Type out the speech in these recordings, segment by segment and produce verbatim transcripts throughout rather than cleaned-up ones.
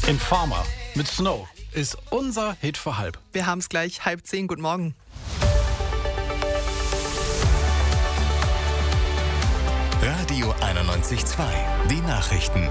Informer mit Snow ist unser Hit für halb. Wir haben es gleich, halb zehn. Guten Morgen. Radio einundneunzig Komma zwei. Die Nachrichten.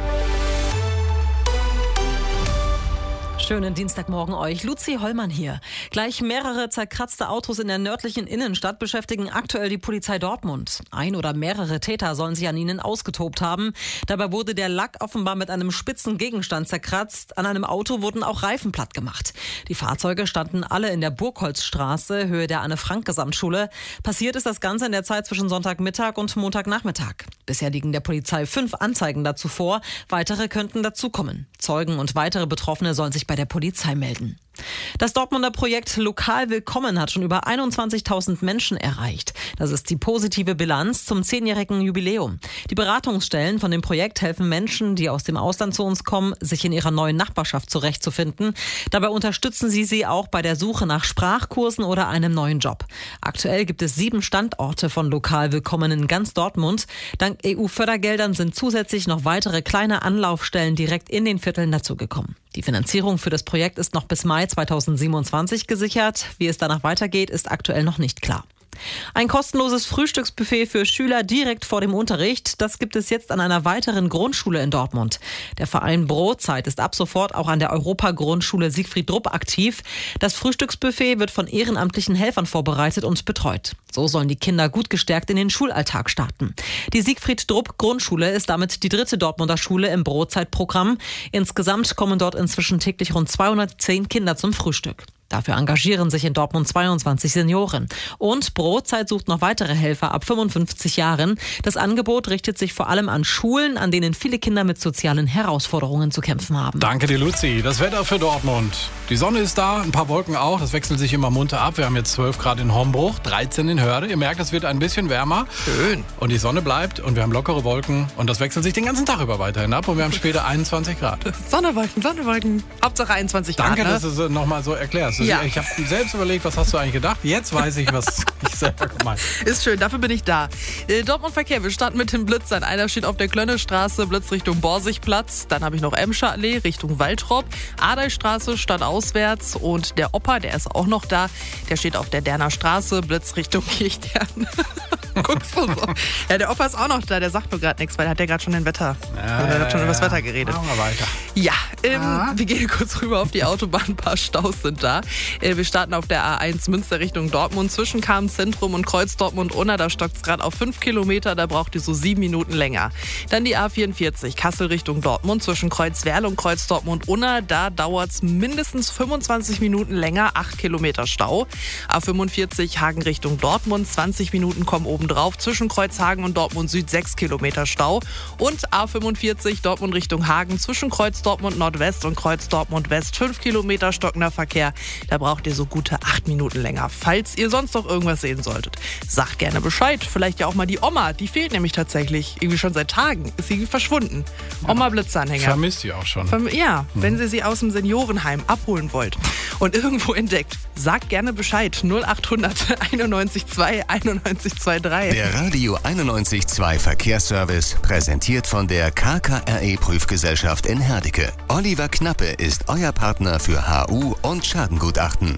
Schönen Dienstagmorgen euch. Luzi Hollmann hier. Gleich mehrere zerkratzte Autos in der nördlichen Innenstadt beschäftigen aktuell die Polizei Dortmund. Ein oder mehrere Täter sollen sich an ihnen ausgetobt haben. Dabei wurde der Lack offenbar mit einem spitzen Gegenstand zerkratzt. An einem Auto wurden auch Reifen platt gemacht. Die Fahrzeuge standen alle in der Burgholzstraße, Höhe der Anne-Frank-Gesamtschule. Passiert ist das Ganze in der Zeit zwischen Sonntagmittag und Montagnachmittag. Bisher liegen der Polizei fünf Anzeigen dazu vor. Weitere könnten dazukommen. Zeugen und weitere Betroffene sollen sich bei der Polizei melden. Das Dortmunder Projekt Lokal Willkommen hat schon über einundzwanzigtausend Menschen erreicht. Das ist die positive Bilanz zum zehnjährigen Jubiläum. Die Beratungsstellen von dem Projekt helfen Menschen, die aus dem Ausland zu uns kommen, sich in ihrer neuen Nachbarschaft zurechtzufinden. Dabei unterstützen sie sie auch bei der Suche nach Sprachkursen oder einem neuen Job. Aktuell gibt es sieben Standorte von Lokal Willkommen in ganz Dortmund. Dank E U-Fördergeldern sind zusätzlich noch weitere kleine Anlaufstellen direkt in den Vierteln dazugekommen. Die Finanzierung für das Projekt ist noch bis Mai zweitausendsiebenundzwanzig gesichert. Wie es danach weitergeht, ist aktuell noch nicht klar. Ein kostenloses Frühstücksbuffet für Schüler direkt vor dem Unterricht, das gibt es jetzt an einer weiteren Grundschule in Dortmund. Der Verein Brotzeit ist ab sofort auch an der Europa-Grundschule Siegfried Drupp aktiv. Das Frühstücksbuffet wird von ehrenamtlichen Helfern vorbereitet und betreut. So sollen die Kinder gut gestärkt in den Schulalltag starten. Die Siegfried Drupp Grundschule ist damit die dritte Dortmunder Schule im Brotzeit-Programm. Insgesamt kommen dort inzwischen täglich rund zweihundertzehn Kinder zum Frühstück. Dafür engagieren sich in Dortmund zweiundzwanzig Senioren. Und Brotzeit sucht noch weitere Helfer ab fünfundfünfzig Jahren. Das Angebot richtet sich vor allem an Schulen, an denen viele Kinder mit sozialen Herausforderungen zu kämpfen haben. Danke dir, Luzi. Das Wetter für Dortmund. Die Sonne ist da, ein paar Wolken auch. Das wechselt sich immer munter ab. Wir haben jetzt zwölf Grad in Hombruch, dreizehn in Hörde. Ihr merkt, es wird ein bisschen wärmer. Schön. Und die Sonne bleibt und wir haben lockere Wolken. Und das wechselt sich den ganzen Tag über weiterhin ab. Und wir haben später einundzwanzig Grad. Sonnewolken, Sonnewolken. Hauptsache einundzwanzig Grad. Danke, ne? dass du es nochmal so erklärst. Ja. Ich habe selbst überlegt, was hast du eigentlich gedacht? Jetzt weiß ich, was ich selber gemeint habe. Ist schön, dafür bin ich da. Äh, Dortmund Verkehr, wir starten mit dem Blitz. Einer steht auf der Klönnestraße, Blitz Richtung Borsigplatz. Dann habe ich noch Emscher Allee Richtung Waltrop. Adeistraße stadtauswärts. Und der Opa, der ist auch noch da. Der steht auf der Derner Straße, Blitz Richtung Kirchstern. Guckst du so? Ja, der Opa ist auch noch da. Der sagt nur gerade nichts, weil er hat ja gerade schon den Wetter. Ja, er hat schon ja, über das ja. Wetter geredet. Machen wir weiter. Ja, ähm, Ah. wir gehen kurz rüber auf die Autobahn. Ein paar Staus sind da. Äh, wir starten auf der A eins Münster Richtung Dortmund. Zwischen Kahn-Zentrum und Kreuz Dortmund-Unna. Da stockt es gerade auf fünf Kilometer. Da braucht ihr so sieben Minuten länger. Dann die A vierundvierzig Kassel Richtung Dortmund. Zwischen Kreuzwerl und Kreuz Dortmund-Unna. Da dauert es mindestens fünfundzwanzig Minuten länger. acht Kilometer Stau. A fünfundvierzig Hagen Richtung Dortmund. zwanzig Minuten kommen obendrauf. Zwischen Kreuzhagen und Dortmund Süd sechs Kilometer Stau. Und A fünfundvierzig Dortmund Richtung Hagen. Zwischen Kreuz Dortmund Nordwest und Kreuz Dortmund West fünf Kilometer stockender Verkehr. Da braucht ihr so gute acht Minuten länger. Falls ihr sonst noch irgendwas sehen solltet, sagt gerne Bescheid. Vielleicht ja auch mal die Oma. Die fehlt nämlich tatsächlich. Irgendwie schon seit Tagen. Ist sie verschwunden. Ja. Oma Blitzanhänger. Vermisst die auch schon. Verm- ja, mhm. Wenn ihr sie aus dem Seniorenheim abholen wollt und irgendwo entdeckt, sagt gerne Bescheid. null achthundert einundneunzig zwei einundneunzig drei. Der Radio einundneunzig Komma zwei Verkehrsservice, präsentiert von der K K R E-Prüfgesellschaft in Herdecke. Oliver Knappe ist euer Partner für H U und Schadengutachten.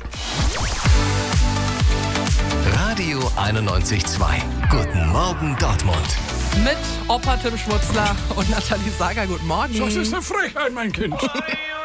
Radio einundneunzig Komma zwei. Guten Morgen, Dortmund. Mit Opa Tim Schmutzler und Nathalie Sager. Guten Morgen. Das ist eine Frechheit, mein Kind.